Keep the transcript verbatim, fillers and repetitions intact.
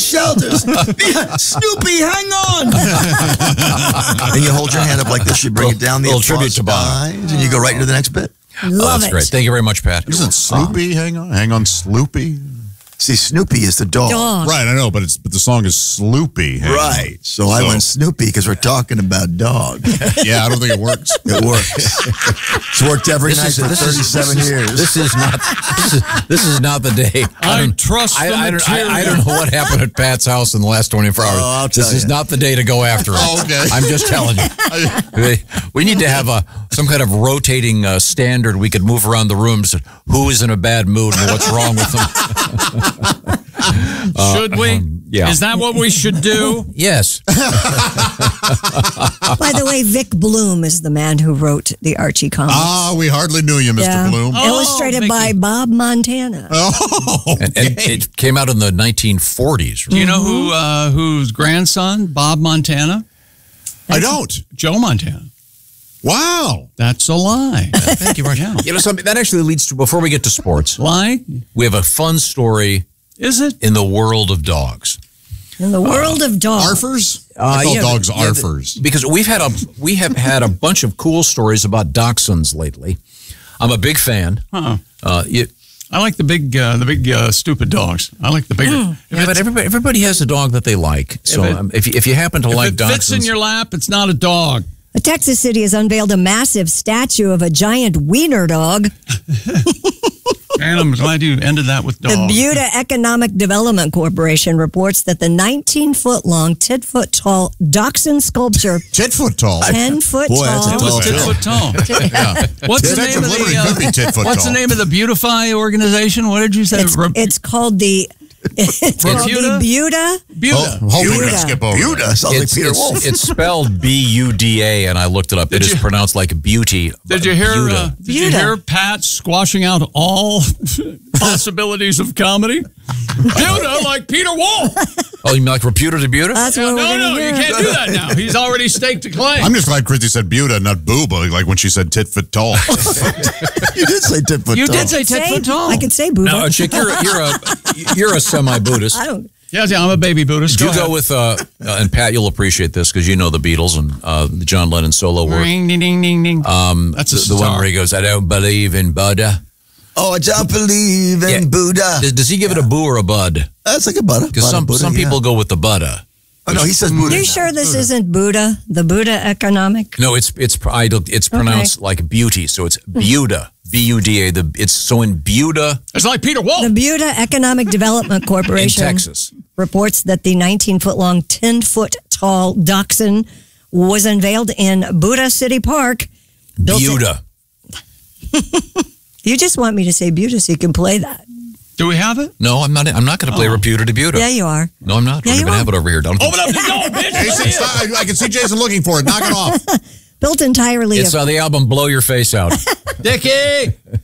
shelters. Snoopy, hang on. And you hold your hand up like this. You bring little, it down the little tribute to Bono. And you go right into the next bit. Love oh, that's it. great. Thank you very much, Pat. Isn't Sloopy? Hang on. Hang on, Sloopy. See, Snoopy is the dog. Dog. Right, I know, but it's but the song is Sloopy. Hang Right. So, So- I went Snoopy because we're talking about dog. on. Yeah, I don't think it works. It works. It's worked every night for thirty-seven years. This is not. This is, this is not the day. I don't- trust I, the I, don't, I, I material. don't know what happened at Pat's house in the last twenty-four hours. Oh, I'll this tell is you. not the day to go after him. Oh, okay. I'm just telling you. we, we need to have a some kind of rotating uh, standard. We could move around the rooms. Who is in a bad mood and what's wrong with them? Should we? um, yeah. Is that what we should do? Yes. By the way, Vic Bloom is the man who wrote the Archie comics. Ah, we hardly knew you, Mister Yeah. Bloom. Oh, Illustrated by Vicky. Bob Montana. Oh, And, and it came out in the nineteen forties. Do you know who uh, whose grandson, Bob Montana? I don't. Joe Montana. Wow. That's a lie. Thank you very much. You know, something that actually leads to, before we get to sports, Lie? we have a fun story Is it? in the world of dogs. In the world of dogs. Arfers? I call Uh, yeah, dogs yeah, the- arfers. because we've had a we have had a bunch of cool stories about dachshunds lately. I'm a big fan. Huh. Uh, you, I like the big, uh, the big uh, stupid dogs. I like the bigger. If yeah, it- but everybody everybody has a dog that they like. So it- um, if you, if you happen to if like it fits in dachshunds, your lap, it's not a dog. A Texas city has unveiled a massive statue of a giant wiener dog. And I'm glad you ended that with dog. The Buda Economic Development Corporation reports that the nineteen-foot-long, ten-foot-tall dachshund sculpture, Tit foot tall. ten-foot Boy, that's a tall, It was tall tit too. foot tall. Yeah. What's the Statue name of of Liberty the? could be Uh, tit foot what's tall. the name of the Beautify organization? What did you say? It's, Re- it's called the it's called Buda? the Buda. Buda. Oh, hold on, we're Buda. gonna skip over. Buda that. sounds like it's, Peter it's, Wolf. it's spelled B U D A, and I looked it up. It is you- pronounced like beauty. Did you hear? Buda. Uh, did you Buda. hear Pat squashing out all possibilities of comedy? Buda, like Peter Wolf. Oh, you mean like reputed to Buda? That's No, what we're no, gonna you hear. can't do that now. He's already staked a claim. I'm just glad Christy said Buda, not booba, like when she said tit foot tall. You did say tit foot you tall. did say tit Say- foot tall. I can say booba. Now, Chick, you're a, you're a you're a semi-Buddhist. I don't. Yeah, yeah, I'm a baby Buddhist. Do you ahead. go with uh, uh, and Pat? You'll appreciate this because you know the Beatles and uh, the John Lennon solo work. Ring, ding, ding, ding, ding. Um, That's a the, the one star. where he goes, "I don't believe in Buddha." Oh, I don't believe in Yeah. Buddha. Does, does he give it a boo or a bud? That's like a Buddha. Because Buddha, some Buddha, some yeah. people go with the Buddha. Oh, no, he says Buddha. You now. sure this isn't Buddha? The Buddha Economic? No, it's it's I don't- it's pronounced like beauty, so it's Buda, B U D A. The it's so in Buda It's like Peter Wolf. The Buda Economic Development in Corporation Texas. reports that the nineteen-foot-long, ten-foot-tall dachshund was unveiled in Buda City Park. Built in- Buda. You just want me to say Buda so you can play that. Do we have it? No, I'm not. I'm not going to play Oh. reputed to Buda. Yeah, you are. No, I'm not. Yeah, We're you going to are. have it over here. Don't Open up the door, bitch. Jason, stop. I, I can see Jason looking for it. Knock it off. Built entirely It's of uh, the album "Blow Your Face Out." Dickie.